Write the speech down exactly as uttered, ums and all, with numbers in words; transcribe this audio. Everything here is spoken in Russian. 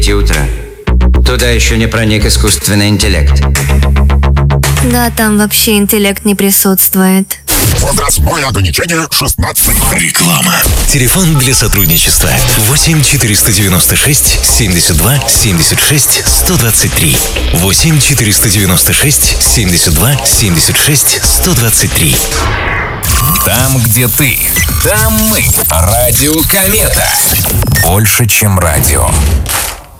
утра. Туда еще не проник искусственный интеллект. Да, там вообще интеллект не присутствует. Возрастное ограничение шестнадцать. Реклама. Телефон для сотрудничества восемь четыреста девяносто шесть семьдесят два семьдесят шесть сто двадцать три. восемь четыреста девяносто шесть семьдесят два семьдесят шесть сто двадцать три. Там, где ты, там мы. Радио Комета. Больше, чем радио.